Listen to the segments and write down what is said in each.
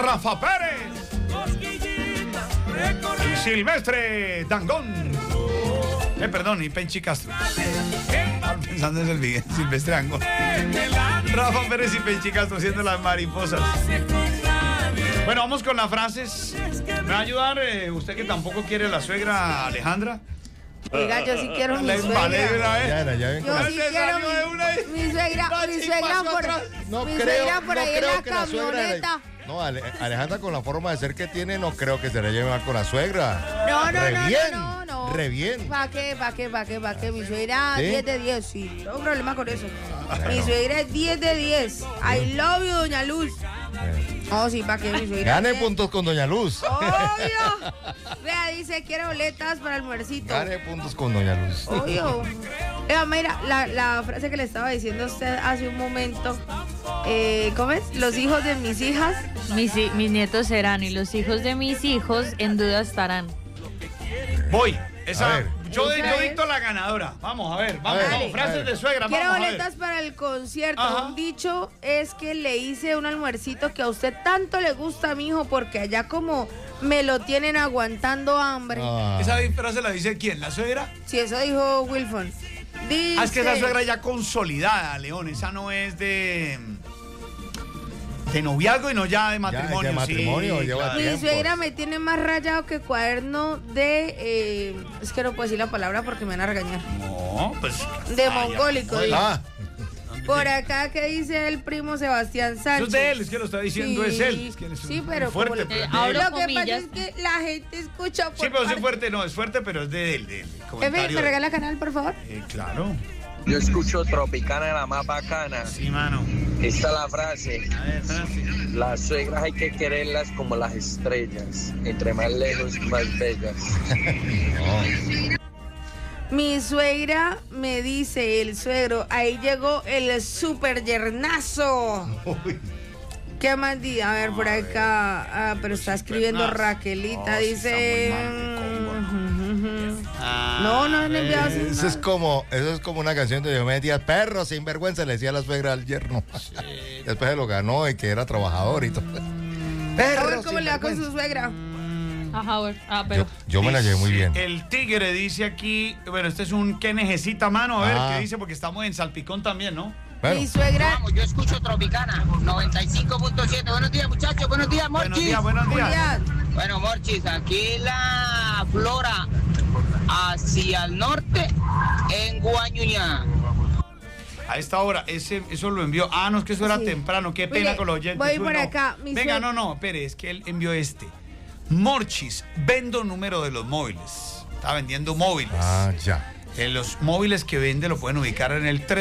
Rafa Pérez. Y Silvestre Dangond. Perdón, y Penchi Castro. Estaba pensando en el video, Silvestre Dangond. Rafa Pérez y Penchi Castro haciendo las mariposas. Bueno, vamos con las frases. ¿Me va a ayudar usted que tampoco quiere la suegra, Alejandra? Oiga, yo sí quiero mi suegra. Yo sí quiero mi suegra por ahí en la camioneta. No, Alejandra, con la forma de ser que tiene, no creo que se la lleve mal con la suegra. No. Re bien. ¿Para qué? Mi suegra, ¿sí? 10 de 10, sí. No hay problema con eso. Bueno. Mi suegra es 10 de 10. I love you, doña Luz. Oh, sí, ¿para qué mi suegra? Gane puntos con doña Luz. Obvio. Vea, dice, quiere boletas para el almuercito. Gane puntos con doña Luz. Obvio. Mira, la frase que le estaba diciendo a usted hace un momento. ¿Cómo es? Los hijos de mis hijas. Mis nietos serán, y los hijos de mis hijos en duda estarán. Voy. Yo dicto la ganadora. Vamos, a ver. Vamos. Frases de suegra. Quiero boletas para el concierto. Ajá. Un dicho es que le hice un almuercito que a usted tanto le gusta, mijo, porque allá como me lo tienen aguantando hambre. ¿Esa frase la dice quién? ¿La suegra? Sí, eso dijo Wilfon. Dice... es que esa suegra ya consolidada, León. Esa no es de noviazgo y no ya de matrimonio. De matrimonio, sí, lleva Mi suegra me tiene más rayado que cuaderno de... es que no puedo decir la palabra porque me van a regañar. No, pues... De mongólico. Por acá, ¿qué dice el primo Sebastián Sánchez? Eso es de él, es que lo está diciendo, es él. Es que él es pero fuerte. Lo que pasa es que la gente escucha por sí, pero sí fuerte, no, es fuerte, pero es de él. ¿Me regala canal, por favor? Claro. Yo escucho Tropicana, la más bacana. Sí, mano. Esta es la frase. A ver, frase. Las suegras hay que quererlas como las estrellas. Entre más lejos, más bellas. Mi suegra me dice, el suegro, ahí llegó el super yernazo. ¿Qué más di? A ver, por acá. Pero está escribiendo Raquelita, dice... No he enviado así. Eso es como una canción de Diomedes Díaz, perro sin vergüenza, le decía la suegra al yerno. Sí. Después se lo ganó y que era trabajador y todo. Perro, a ver cómo le va con su suegra. Ajá, pero... Yo me la llevé muy bien. El tigre dice aquí, bueno, este es un que necesita mano, a ver qué dice, porque estamos en Salpicón también, ¿no? Bueno. Mi suegra... Vamos, yo escucho Tropicana, 95.7. Buenos días, muchachos, buenos días, Morchis. Buenos días. Bueno, Morchis, aquí la flora hacia el norte, en Guañuña. A esta hora, eso lo envió. No, es que eso era temprano, qué pena. Mire, con los oyentes. Voy por acá. Venga, no, espere, es que él envió este. Morchis, vendo número de los móviles. Está vendiendo móviles. Ya. Los móviles que vende lo pueden ubicar en el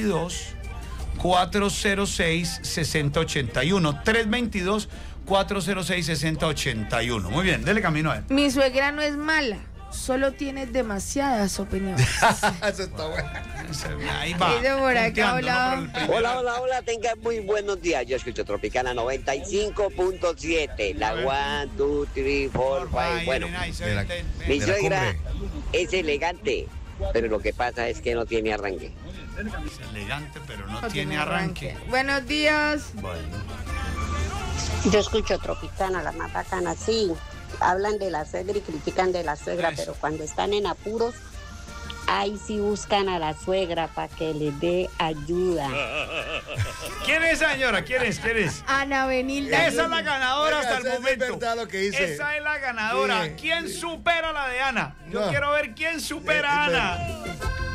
322-406-6081. 322-406-6081. Muy bien, dele camino a él. Mi suegra no es mala, solo tiene demasiadas opiniones. Eso está bueno. Ahí va. Por acá, Hola, tengan muy buenos días. Yo escucho Tropicana 95.7. La 1, 2, 3, 4, 5. Bueno, mi suegra es elegante, pero lo que pasa es que no tiene arranque. Es elegante, pero no tiene arranque. Buenos días. Bueno. Yo escucho Tropicana, la más bacana, sí. Hablan de la suegra y critican de la suegra, pero cuando están en apuros, ahí sí buscan a la suegra para que les dé ayuda. ¿Quién es, señora? ¿Quién es? Ana Benilda. Esa es la ganadora hasta el momento. Es verdad lo que dice. Esa es la ganadora. Sí. ¿Quién supera a la de Ana? Yo quiero ver quién supera a Ana.